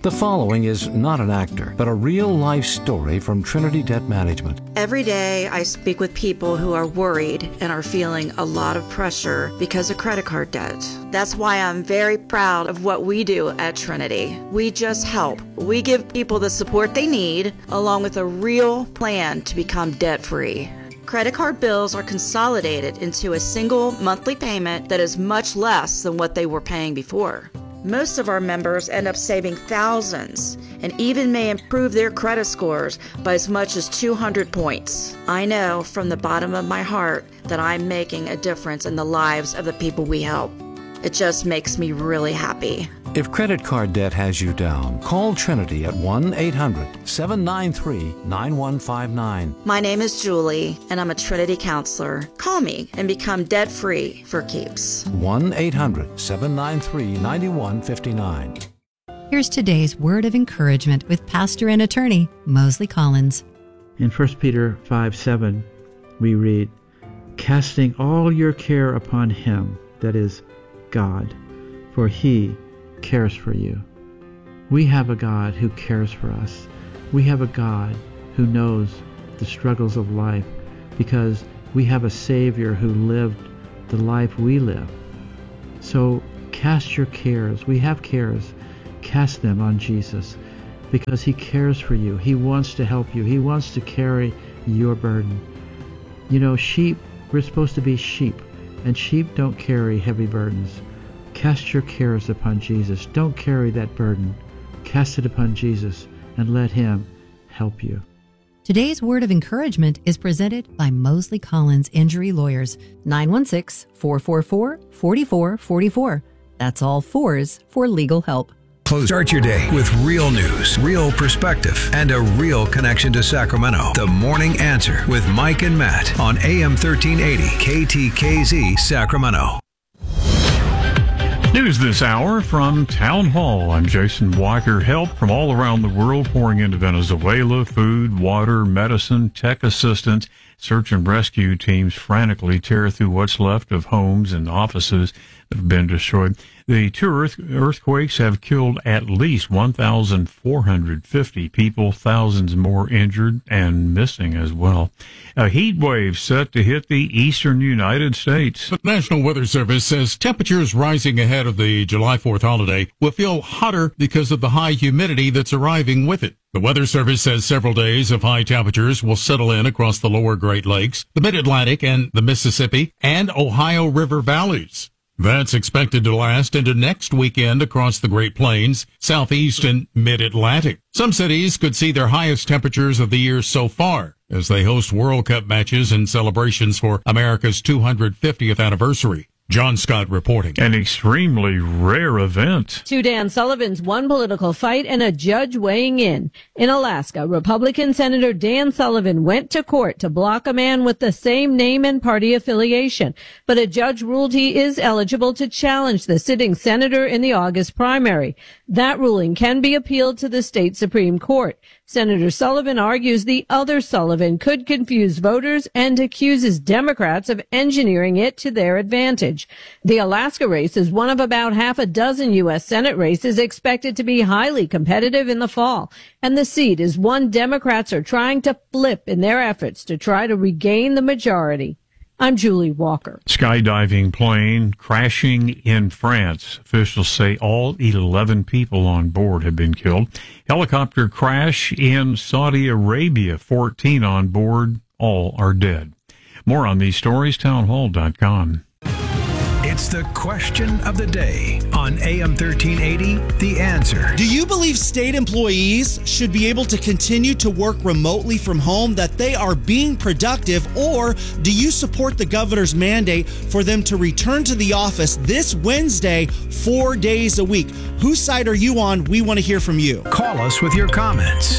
The following is not an actor, but a real-life story from Trinity Debt Management. Every day I speak with people who are worried and are feeling a lot of pressure because of credit card debt. That's why I'm very proud of what we do at Trinity. We just help. We give people the support they need, along with a real plan to become debt-free. Credit card bills are consolidated into a single monthly payment that is much less than what they were paying before. Most of our members end up saving thousands and even may improve their credit scores by as much as 200 points. I know from the bottom of my heart that I'm making a difference in the lives of the people we help. It just makes me really happy. If credit card debt has you down, call Trinity at 1-800-793-9159. My name is Julie, and I'm a Trinity counselor. Call me and become debt-free for keeps. 1-800-793-9159. Here's today's word of encouragement with pastor and attorney Mosley Collins. In 1 Peter 5:7, we read, "Casting all your care upon him," that is, God, "for he cares for you." We have a God who cares for us. We have a God who knows the struggles of life because we have a Savior who lived the life we live. So cast your cares. We have cares. Cast them on Jesus because he cares for you. He wants to help you. He wants to carry your burden. You know, sheep, we're supposed to be sheep, and sheep don't carry heavy burdens. Cast your cares upon Jesus. Don't carry that burden. Cast it upon Jesus and let him help you. Today's word of encouragement is presented by Mosley Collins Injury Lawyers, 916-444-4444. That's all fours for legal help. Start your day with real news, real perspective, and a real connection to Sacramento. The Morning Answer with Mike and Matt on AM 1380 KTKZ Sacramento. News this hour from Town Hall. I'm Jason Walker. Help from all around the world pouring into Venezuela. Food, water, medicine, tech assistance. Search and rescue teams frantically tear through what's left of homes and offices that have been destroyed. The two earthquakes have killed at least 1,450 people, thousands more injured and missing as well. A heat wave set to hit the eastern United States. The National Weather Service says temperatures rising ahead of the July 4th holiday will feel hotter because of the high humidity that's arriving with it. The Weather Service says several days of high temperatures will settle in across the lower Great Lakes, the Mid-Atlantic and the Mississippi, and Ohio River valleys. That's expected to last into next weekend across the Great Plains, Southeast, and Mid-Atlantic. Some cities could see their highest temperatures of the year so far as they host World Cup matches and celebrations for America's 250th anniversary. John Scott reporting. An extremely rare event. Two Dan Sullivans, one political fight, and a judge weighing in. In Alaska, Republican Senator Dan Sullivan went to court to block a man with the same name and party affiliation. But a judge ruled he is eligible to challenge the sitting senator in the August primary. That ruling can be appealed to the state Supreme Court. Senator Sullivan argues the other Sullivan could confuse voters and accuses Democrats of engineering it to their advantage. The Alaska race is one of about half a dozen U.S. Senate races expected to be highly competitive in the fall, and the seat is one Democrats are trying to flip in their efforts to try to regain the majority. I'm Julie Walker. Skydiving plane crashing in France. Officials say all 11 people on board have been killed. Helicopter crash in Saudi Arabia. 14 on board. All are dead. More on these stories, townhall.com. It's the question of the day on AM 1380, The Answer. Do you believe state employees should be able to continue to work remotely from home, that they are being productive, or do you support the governor's mandate for them to return to the office this Wednesday, 4 days a week? Whose side are you on? We want to hear from you. Call us with your comments.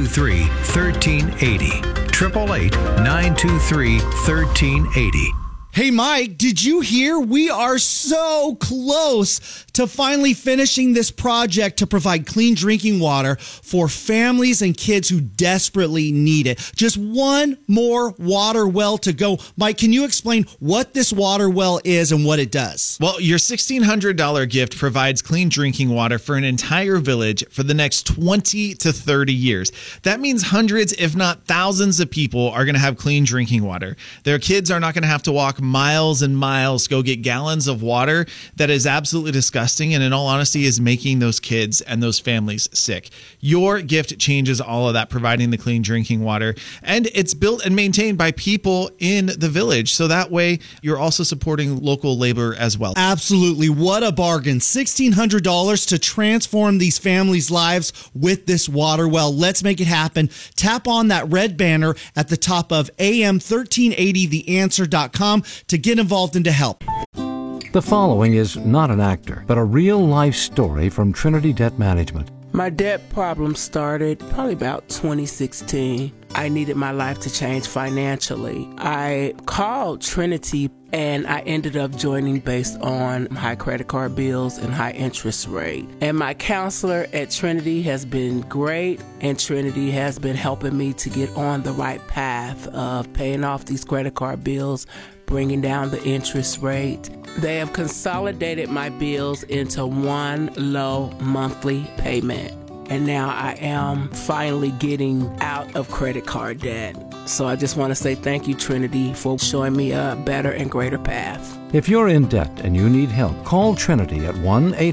888-923-1380. 888-923-1380. Hey, Mike, did you hear? We are so close to finally finishing this project to provide clean drinking water for families and kids who desperately need it. Just one more water well to go. Mike, can you explain what this water well is and what it does? Well, your $1,600 gift provides clean drinking water for an entire village for the next 20 to 30 years. That means hundreds, if not thousands of people are going to have clean drinking water. Their kids are not going to have to walk miles and miles to go get gallons of water that is absolutely disgusting and in all honesty is making those kids and those families sick. Your gift changes all of that, providing the clean drinking water, and it's built and maintained by people in the village, so that way you're also supporting local labor as well. Absolutely. What a bargain. $1,600 to transform these families' lives with this water well. Let's make it happen. Tap on that red banner at the top of am1380theanswer.com to get involved and to help. The following is not an actor, but a real-life story from Trinity Debt Management. My debt problem started probably about 2016. I needed my life to change financially. I called Trinity and I ended up joining based on high credit card bills and high interest rate. And my counselor at Trinity has been great, and Trinity has been helping me to get on the right path of paying off these credit card bills, bringing down the interest rate. They have consolidated my bills into one low monthly payment. And now I am finally getting out of credit card debt. So I just want to say thank you, Trinity, for showing me a better and greater path. If you're in debt and you need help, call Trinity at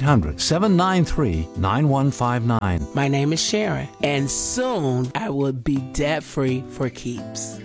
1-800-793-9159. My name is Sharon, and soon I will be debt-free for keeps.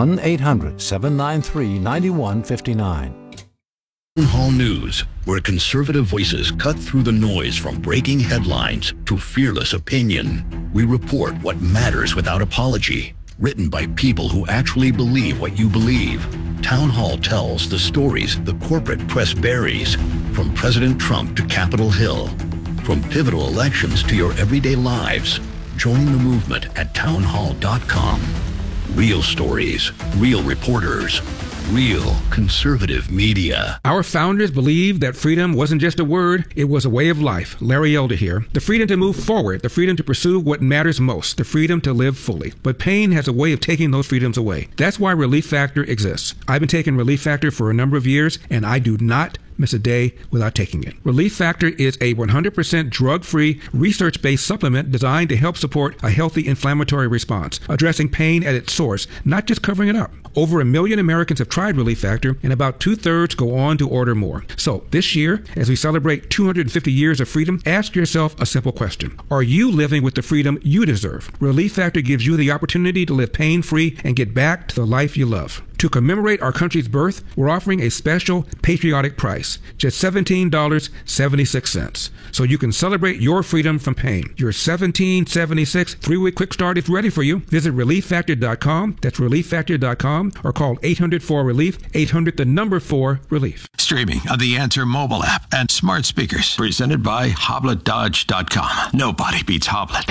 1-800-793-9159. Town Hall News, where conservative voices cut through the noise from breaking headlines to fearless opinion. We report what matters without apology. Written by people who actually believe what you believe. Town Hall tells the stories the corporate press buries, from President Trump to Capitol Hill. From pivotal elections to your everyday lives. Join the movement at townhall.com. Real stories, real reporters, real conservative media. Our founders believed that freedom wasn't just a word, it was a way of life. Larry Elder here. The freedom to move forward, the freedom to pursue what matters most, the freedom to live fully. But pain has a way of taking those freedoms away. That's why Relief Factor exists. I've been taking Relief Factor for a number of years, and I do not miss a day without taking it. Relief Factor is a 100% drug-free, research-based supplement designed to help support a healthy inflammatory response, addressing pain at its source, not just covering it up. Over 1 million Americans have tried Relief Factor, and about 2/3 go on to order more. So this year, as we celebrate 250 years of freedom, ask yourself a simple question. Are you living with the freedom you deserve? Relief Factor gives you the opportunity to live pain-free and get back to the life you love. To commemorate our country's birth, we're offering a special patriotic price, just $17.76. So you can celebrate your freedom from pain. Your $17.76 3-week quick start is ready for you. Visit ReliefFactor.com. That's ReliefFactor.com, or call 800-4-RELIEF, 800-4-RELIEF. Streaming on the Answer mobile app and smart speakers. Presented by HoblettDodge.com. Nobody beats Hoblet.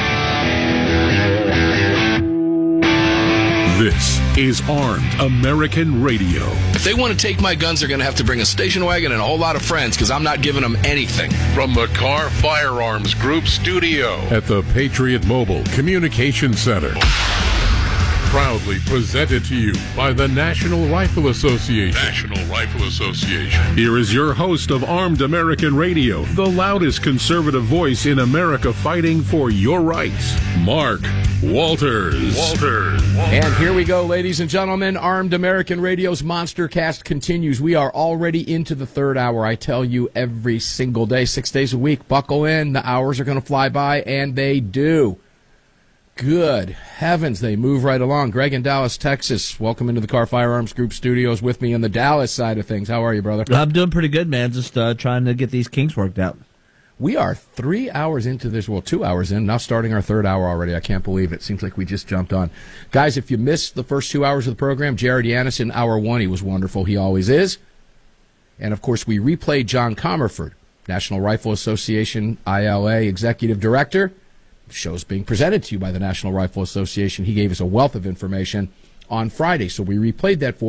This is Armed American Radio. If they want to take my guns, they're going to have to bring a station wagon and a whole lot of friends, because I'm not giving them anything. From the Car Firearms Group studio at the Patriot Mobile Communication Center. Proudly presented to you by the National Rifle Association. National Rifle Association. Here is your host of Armed American Radio, the loudest conservative voice in America fighting for your rights, Mark Walters. And here we go, ladies and gentlemen. Armed American Radio's Monster Cast continues. We are already into the third hour. I tell you every single day, 6 days a week. Buckle in. The hours are going to fly by, and they do. Good heavens, they move right along. Greg in Dallas, Texas, welcome into the Car Firearms Group studios with me on the Dallas side of things. How are you, brother? I'm doing pretty good, man. Just trying to get these kinks worked out. We are 3 hours into this, 2 hours in, now starting our third hour already. I can't believe it. Seems like we just jumped on. Guys, if you missed the first 2 hours of the program, Jared Yanis in hour one, he was wonderful. He always is. And, of course, we replayed John Comerford, National Rifle Association, ILA Executive Director. The show's being presented to you by the National Rifle Association. He gave us a wealth of information on Friday, so we replayed that for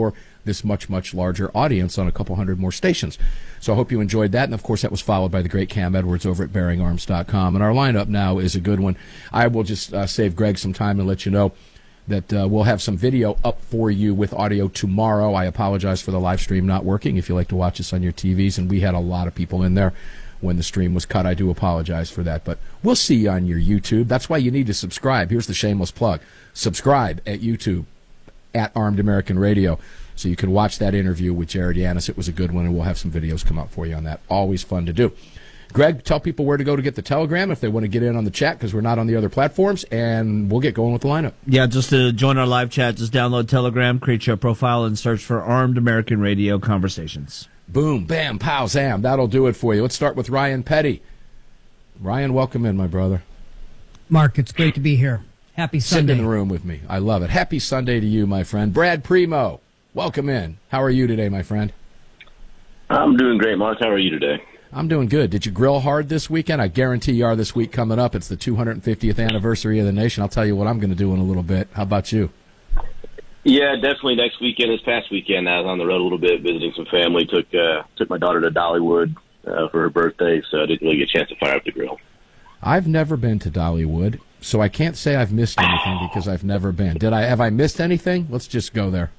this much, much larger audience on a couple hundred more stations. So I hope you enjoyed that. And, of course, that was followed by the great Cam Edwards over at BearingArms.com. And our lineup now is a good one. I will just save Greg some time and let you know that we'll have some video up for you with audio tomorrow. I apologize for the live stream not working if you like to watch us on your TVs. And we had a lot of people in there when the stream was cut. I do apologize for that. But we'll see you on your YouTube. That's why you need to subscribe. Here's the shameless plug. Subscribe at YouTube at Armed American Radio so you can watch that interview with Jared Yanis. It was a good one, and we'll have some videos come out for you on that. Always fun to do. Greg, tell people where to go to get the Telegram if they want to get in on the chat, because we're not on the other platforms, and we'll get going with the lineup. Yeah, just to join our live chat, just download Telegram, create your profile, and search for Armed American Radio Conversations. Boom, bam, pow, zam. That'll do it for you. Let's start with Ryan Petty. Ryan, welcome in, my brother. Mark, it's great to be here. Happy Sunday. Sit in the room with me. I love it. Happy Sunday to you, my friend. Brad Primo, welcome in. How are you today, my friend? I'm doing great, Mark. How are you today? I'm doing good. Did you grill hard this weekend? I guarantee you are this week coming up. It's the 250th anniversary of the nation. I'll tell you what I'm going to do in a little bit. How about you? Yeah, definitely next weekend. This past weekend, I was on the road a little bit, visiting some family. Took my daughter to Dollywood for her birthday, so I didn't really get a chance to fire up the grill. I've never been to Dollywood, so I can't say I've missed anything because I've never been. Have I missed anything? Let's just go there.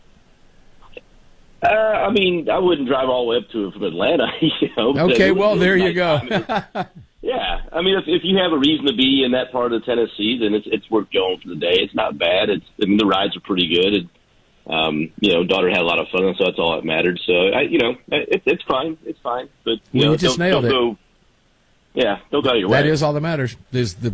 I mean, I wouldn't drive all the way up to it from Atlanta. Okay, well, there you go. Yeah, I mean, if you have a reason to be in that part of Tennessee, then it's worth going for the day. It's not bad. The rides are pretty good. And, daughter had a lot of fun, so that's all that mattered. So, it's fine. It's fine. But you just nailed it. Don't go out of your way. That is all that matters. There's the